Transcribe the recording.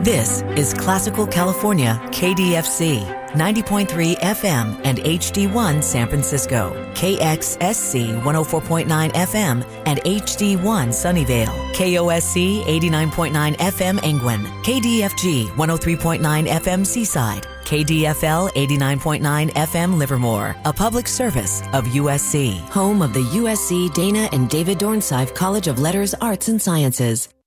This is Classical California, KDFC, 90.3 FM and HD1 San Francisco, KXSC 104.9 FM and HD1 Sunnyvale, KOSC 89.9 FM Angwin, KDFG 103.9 FM Seaside, KDFL 89.9 FM Livermore, a public service of USC, home of the USC Dana and David Dornsife College of Letters, Arts, and Sciences.